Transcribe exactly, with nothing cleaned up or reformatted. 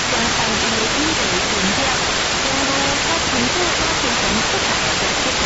相反应的因为原料，正如它程度都非常复杂的这个